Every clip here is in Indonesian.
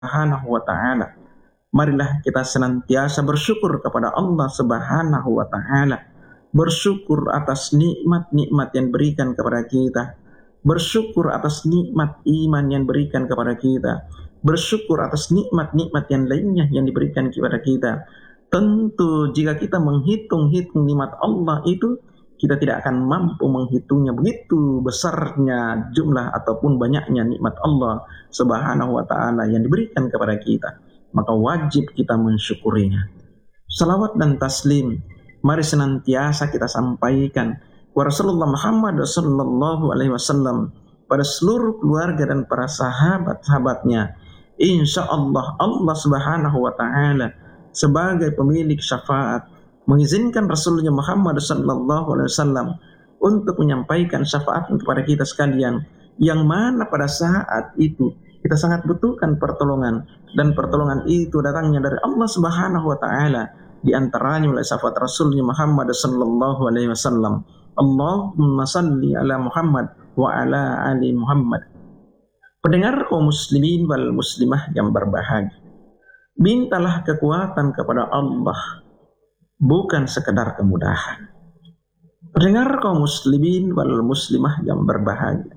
Subhanahu wa ta'ala. Marilah kita senantiasa bersyukur kepada Allah Subhanahu wa ta'ala. Bersyukur atas nikmat-nikmat yang diberikan kepada kita. Bersyukur atas nikmat iman yang diberikan kepada kita. Bersyukur atas nikmat-nikmat yang lainnya yang diberikan kepada kita. Tentu jika kita menghitung-hitung nikmat Allah itu, kita tidak akan mampu menghitungnya. Begitu besarnya jumlah ataupun banyaknya nikmat Allah Subhanahu wa ta'ala yang diberikan kepada kita. Maka wajib kita mensyukurinya. Salawat dan taslim mari senantiasa kita sampaikan kepada Rasulullah Muhammad sallallahu alaihi wasallam, pada seluruh keluarga dan para sahabat-sahabatnya. Insya Allah Allah Subhanahu wa ta'ala sebagai pemilik syafaat mengizinkan Rasulullah Muhammad sallallahu alaihi wasallam untuk menyampaikan syafaat kepada kita sekalian, yang mana pada saat itu kita sangat butuhkan pertolongan, dan pertolongan itu datangnya dari Allah Subhanahu wa ta'ala, di antaranya oleh syafaat Rasulullah Muhammad sallallahu alaihi wasallam. Allahumma salli ala Muhammad wa ala ali Muhammad. Pendengar kaum muslimin wal muslimah yang berbahagia, mintalah kekuatan kepada Allah, bukan sekedar kemudahan. Pendengar kaum muslimin wal muslimah yang berbahagia,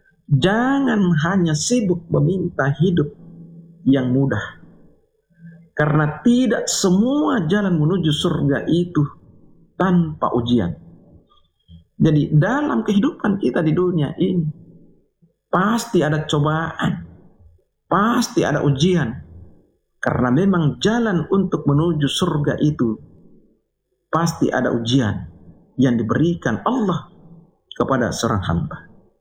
jangan hanya sibuk meminta hidup yang mudah, karena tidak semua jalan menuju surga itu tanpa ujian. Jadi dalam kehidupan kita di dunia ini pasti ada cobaan, pasti ada ujian, karena memang jalan untuk menuju surga itu pasti ada ujian yang diberikan Allah kepada seorang hamba.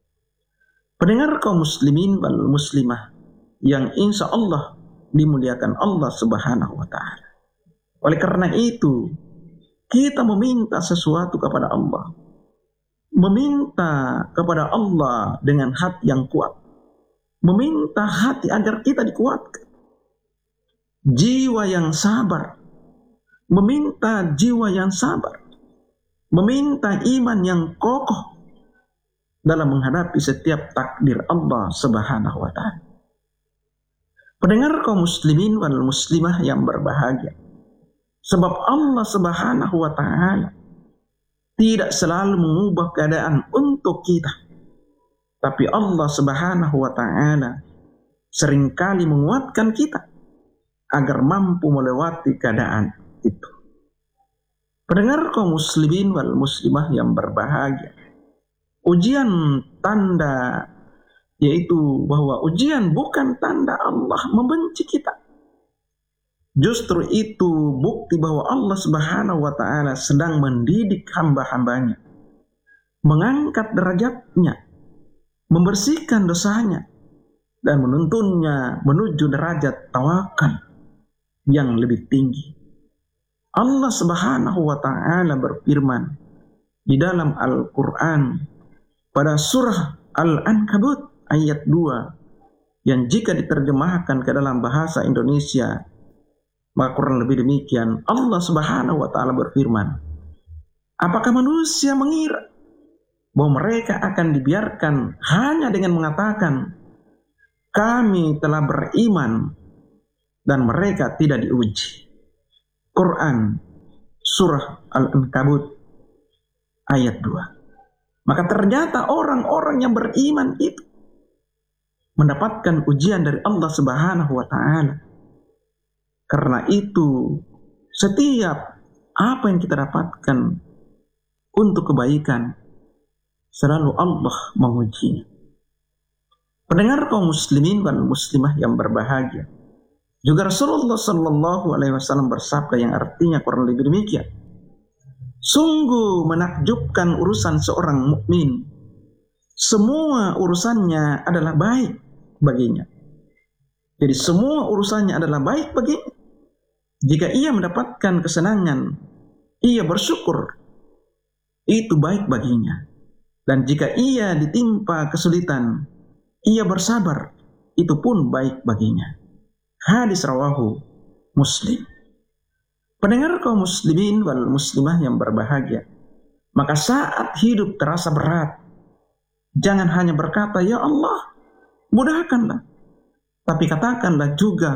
Pendengar kaum muslimin wal muslimah yang insya Allah dimuliakan Allah Subhanahu wa ta'ala. Oleh karena itu, kita meminta sesuatu kepada Allah. Meminta kepada Allah dengan hati yang kuat. Meminta hati agar kita dikuatkan. Jiwa yang sabar. Meminta jiwa yang sabar, meminta iman yang kokoh dalam menghadapi setiap takdir Allah Subhanahu wa ta'ala. Pendengar kaum muslimin wal muslimah yang berbahagia, sebab Allah Subhanahu wa ta'ala tidak selalu mengubah keadaan untuk kita, tapi Allah Subhanahu wa ta'ala seringkali menguatkan kita agar mampu melewati keadaan itu. Pendengar kaum muslimin wal muslimah yang berbahagia, ujian tanda, yaitu bahwa ujian bukan tanda Allah membenci kita. Justru itu bukti bahwa Allah Subhanahu wa ta'ala sedang mendidik hamba-hambanya, mengangkat derajatnya, membersihkan dosanya, dan menuntunnya menuju derajat tawakal yang lebih tinggi. Allah Subhanahu wa ta'ala berfirman di dalam Al-Quran pada surah Al-Ankabut ayat 2, yang jika diterjemahkan ke dalam bahasa Indonesia maka kurang lebih demikian. Allah Subhanahu wa ta'ala berfirman, apakah manusia mengira bahwa mereka akan dibiarkan hanya dengan mengatakan kami telah beriman dan mereka tidak diuji. Quran surah Al-Ankabut ayat 2. Maka ternyata orang-orang yang beriman itu mendapatkan ujian dari Allah Subhanahu wa ta'ala. Karena itu setiap apa yang kita dapatkan untuk kebaikan selalu Allah mengujinya. Pendengar kaum muslimin dan muslimah yang berbahagia, juga Rasulullah sallallahu alaihi wasallam bersabda yang artinya kurang lebih demikian. Sungguh menakjubkan urusan seorang mukmin. Semua urusannya adalah baik baginya. Jadi semua urusannya adalah baik baginya. Jika ia mendapatkan kesenangan, ia bersyukur, itu baik baginya. Dan jika ia ditimpa kesulitan, ia bersabar, itu pun baik baginya. Hadis rawahu Muslim. Pendengar kaum muslimin wal muslimah yang berbahagia, maka saat hidup terasa berat, jangan hanya berkata, ya Allah, mudahkanlah. Tapi katakanlah juga,